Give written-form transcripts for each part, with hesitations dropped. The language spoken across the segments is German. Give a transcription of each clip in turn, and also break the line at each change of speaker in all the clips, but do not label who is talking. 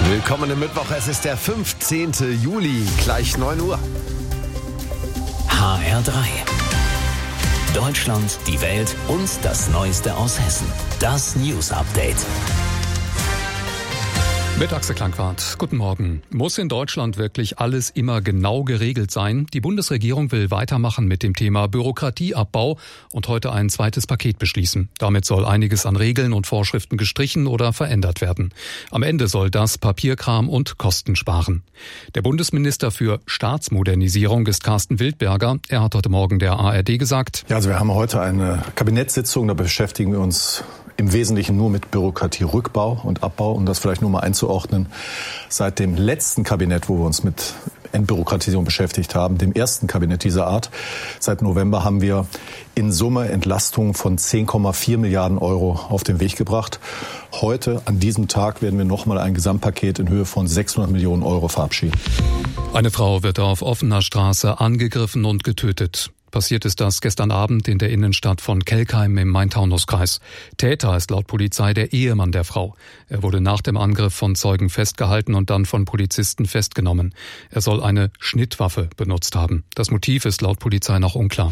Willkommen im Mittwoch, es ist der 15. Juli, gleich 9 Uhr.
HR3. Deutschland, die Welt und das Neueste aus Hessen. Das News Update.
Mit Axel Klangwart. Guten Morgen. Muss in Deutschland wirklich alles immer genau geregelt sein? Die Bundesregierung will weitermachen mit dem Thema Bürokratieabbau und heute ein zweites Paket beschließen. Damit soll einiges an Regeln und Vorschriften gestrichen oder verändert werden. Am Ende soll das Papierkram und Kosten sparen. Der Bundesminister für Staatsmodernisierung ist Carsten Wildberger. Er hat heute Morgen der ARD gesagt:
Ja, also wir haben heute eine Kabinettssitzung, da beschäftigen wir uns im Wesentlichen nur mit Bürokratierückbau und Abbau, um das vielleicht nur mal einzuordnen. Seit dem letzten Kabinett, wo wir uns mit Entbürokratisierung beschäftigt haben, dem ersten Kabinett dieser Art, seit November haben wir in Summe Entlastungen von 10,4 Milliarden Euro auf den Weg gebracht. Heute, an diesem Tag, werden wir nochmal ein Gesamtpaket in Höhe von 600 Millionen Euro verabschieden.
Eine Frau wird auf offener Straße angegriffen und getötet. Passiert ist das gestern Abend in der Innenstadt von Kelkheim im Main-Taunus-Kreis. Täter ist laut Polizei der Ehemann der Frau. Er wurde nach dem Angriff von Zeugen festgehalten und dann von Polizisten festgenommen. Er soll eine Schnittwaffe benutzt haben. Das Motiv ist laut Polizei noch unklar.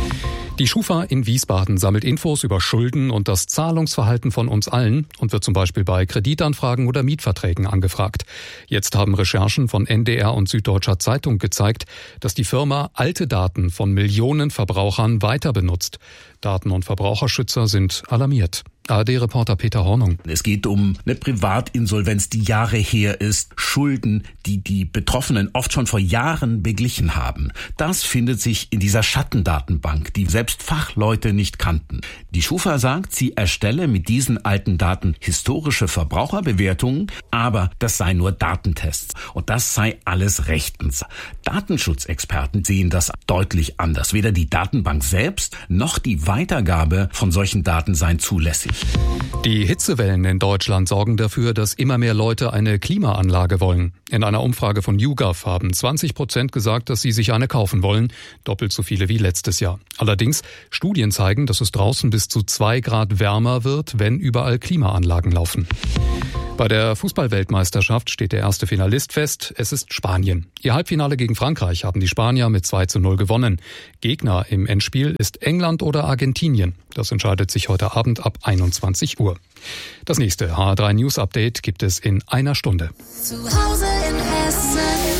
Die Schufa in Wiesbaden sammelt Infos über Schulden und das Zahlungsverhalten von uns allen und wird zum Beispiel bei Kreditanfragen oder Mietverträgen angefragt. Jetzt haben Recherchen von NDR und Süddeutscher Zeitung gezeigt, dass die Firma alte Daten von Millionen Verbrauchern weiter benutzt. Daten- und Verbraucherschützer sind alarmiert. ARD-Reporter Peter Hornung.
Es geht um eine Privatinsolvenz, die Jahre her ist, Schulden, die die Betroffenen oft schon vor Jahren beglichen haben. Das findet sich in dieser Schattendatenbank, die selbst Fachleute nicht kannten. Die Schufa sagt, sie erstelle mit diesen alten Daten historische Verbraucherbewertungen, aber das sei nur Datentests und das sei alles rechtens. Datenschutzexperten sehen das deutlich anders. Weder die Datenbank selbst noch die Weitergabe von solchen Daten seien zulässig.
Die Hitzewellen in Deutschland sorgen dafür, dass immer mehr Leute eine Klimaanlage wollen. In einer Umfrage von YouGov haben 20% gesagt, dass sie sich eine kaufen wollen, doppelt so viele wie letztes Jahr. Allerdings, Studien zeigen, dass es draußen bis zu 2 Grad wärmer wird, wenn überall Klimaanlagen laufen. Bei der Fußball-Weltmeisterschaft steht der erste Finalist fest. Es ist Spanien. Ihr Halbfinale gegen Frankreich haben die Spanier mit 2:0 gewonnen. Gegner im Endspiel ist England oder Argentinien. Das entscheidet sich heute Abend ab 21 Uhr. Das nächste HR3 News Update gibt es in einer Stunde.
Zu Hause in Hessen.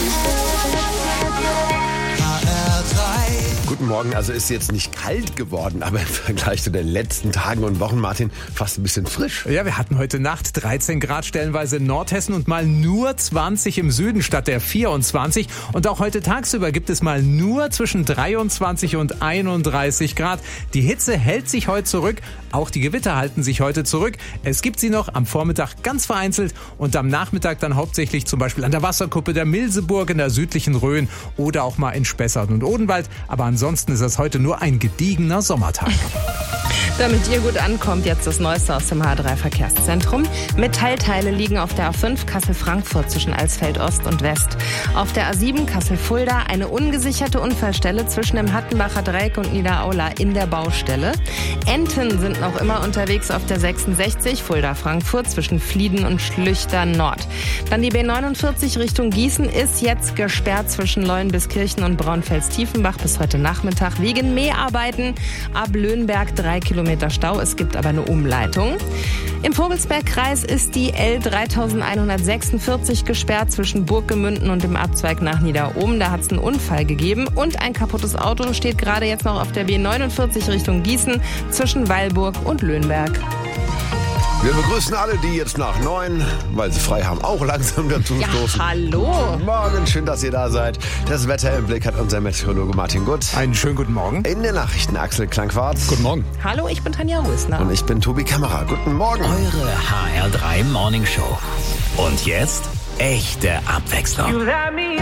Guten Morgen, also ist jetzt nicht kalt geworden, aber im Vergleich zu den letzten Tagen und Wochen, Martin, fast ein bisschen frisch.
Ja, wir hatten heute Nacht 13 Grad stellenweise in Nordhessen und mal nur 20 im Süden statt der 24. Und auch heute tagsüber gibt es mal nur zwischen 23 und 31 Grad. Die Hitze hält sich heute zurück, auch die Gewitter halten sich heute zurück. Es gibt sie noch am Vormittag ganz vereinzelt und am Nachmittag dann hauptsächlich zum Beispiel an der Wasserkuppe der Milseburg in der südlichen Rhön oder auch mal in Spessart und Odenwald. Aber ansonsten ist das heute nur ein gediegener Sommertag.
Damit ihr gut ankommt, jetzt das Neueste aus dem H3 Verkehrszentrum. Metallteile liegen auf der A5 Kassel-Frankfurt zwischen Alsfeld Ost und West. Auf der A7 Kassel-Fulda eine ungesicherte Unfallstelle zwischen dem Hattenbacher Dreieck und Niederaula in der Baustelle. Enten sind noch immer unterwegs auf der 66 Fulda-Frankfurt zwischen Flieden und Schlüchtern Nord. Dann die B49 Richtung Gießen ist jetzt gesperrt zwischen Leuenbiskirchen und Braunfels-Tiefenbach bis heute Nachmittag wegen Mäharbeiten. Ab Löhnberg 3 Kilometer Stau, es gibt aber eine Umleitung. Im Vogelsbergkreis ist die L3146 gesperrt zwischen Burggemünden und dem Abzweig nach Niederohm. Da hat es einen Unfall gegeben und ein kaputtes Auto steht gerade jetzt noch auf der B49 Richtung Gießen zwischen Weilburg und Löhnberg.
Wir begrüßen alle, die jetzt nach 9, weil sie frei haben, auch langsam dazu stoßen.
Ja, hallo.
Guten Morgen, schön, dass ihr da seid. Das Wetter im Blick hat unser Meteorologe Martin Gutt.
Einen schönen guten Morgen.
In den Nachrichten Axel Klangwart.
Guten Morgen.
Hallo, ich bin Tanja Rösner.
Und ich bin Tobi Kammerer. Guten Morgen.
Eure HR3 Morning Show. Und jetzt echte Abwechslung.